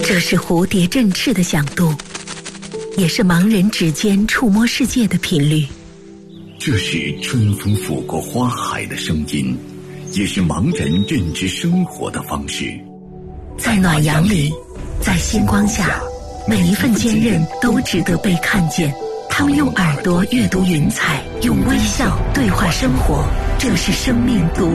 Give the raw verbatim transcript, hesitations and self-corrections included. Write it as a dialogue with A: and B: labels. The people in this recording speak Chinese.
A: 这是蝴蝶振翅的响度，也是盲人指尖触摸世界的频率。
B: 这是春风拂过花海的声音，也是盲人认知生活的方式。
A: 在暖阳里，在星光下，每一份坚韧都值得被看见。他们用耳朵阅读云彩，用微笑对话生活。这是生命独